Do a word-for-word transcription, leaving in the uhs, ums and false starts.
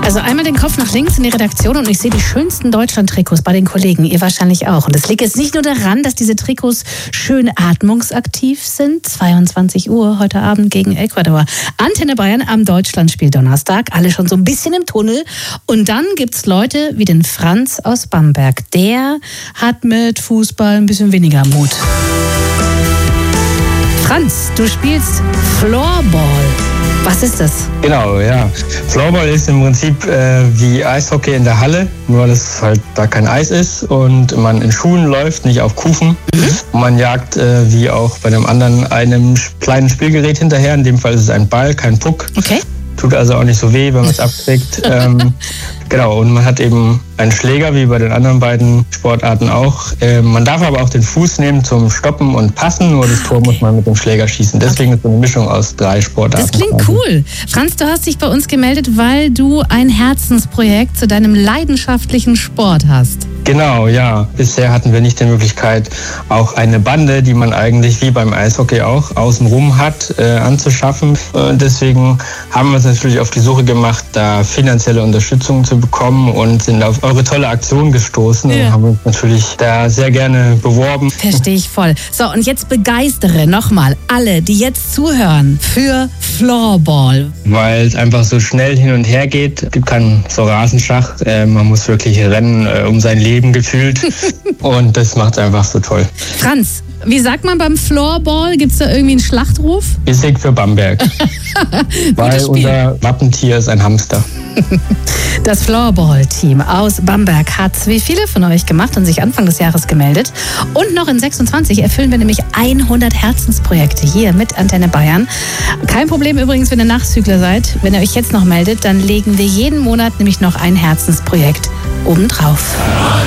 Also einmal den Kopf nach links in die Redaktion und ich sehe die schönsten Deutschland-Trikots bei den Kollegen. Ihr wahrscheinlich auch. Und es liegt jetzt nicht nur daran, dass diese Trikots schön atmungsaktiv sind. zweiundzwanzig Uhr heute Abend gegen Ecuador. Antenne Bayern am Deutschlandspiel Donnerstag. Alle schon so ein bisschen im Tunnel. Und dann gibt's Leute wie den Franz aus Bamberg. Der hat mit Fußball ein bisschen weniger Mut. Franz, du spielst Floorball. Was ist das? Genau, ja. Floorball ist im Prinzip äh, wie Eishockey in der Halle, nur dass halt da kein Eis ist und man in Schuhen läuft, nicht auf Kufen. Mhm. Und man jagt, äh, wie auch bei dem anderen, einem kleinen Spielgerät hinterher. In dem Fall ist es ein Ball, kein Puck. Okay. Tut also auch nicht so weh, wenn man es abkriegt. ähm, genau, und man hat eben einen Schläger, wie bei den anderen beiden Sportarten auch. Ähm, man darf aber auch den Fuß nehmen zum Stoppen und Passen, nur das Tor okay. muss man mit dem Schläger schießen. Deswegen ist so eine Mischung aus drei Sportarten. Das klingt cool. Franz, du hast dich bei uns gemeldet, weil du ein Herzensprojekt zu deinem leidenschaftlichen Sport hast. Genau, ja. Bisher hatten wir nicht die Möglichkeit, auch eine Bande, die man eigentlich wie beim Eishockey auch außenrum hat, äh, anzuschaffen. Und deswegen haben wir uns natürlich auf die Suche gemacht, da finanzielle Unterstützung zu bekommen und sind auf eure tolle Aktion gestoßen ja. und haben uns natürlich da sehr gerne beworben. Verstehe ich voll. So, und jetzt begeistere nochmal alle, die jetzt zuhören, für Floorball. Weil es einfach so schnell hin und her geht. Es gibt keinen so Rasenschach. Äh, man muss wirklich rennen äh, um sein Leben gefühlt und das macht es einfach so toll. Franz, wie sagt man beim Floorball? Gibt es da irgendwie einen Schlachtruf? Bissig für Bamberg. Weil unser Wappentier ist ein Hamster. Das Floorball-Team aus Bamberg hat wie viele von euch gemacht und sich Anfang des Jahres gemeldet. Und noch in sechsundzwanzig erfüllen wir nämlich hundert Herzensprojekte hier mit Antenne Bayern. Kein Problem übrigens, wenn ihr Nachzügler seid. Wenn ihr euch jetzt noch meldet, dann legen wir jeden Monat nämlich noch ein Herzensprojekt obendrauf.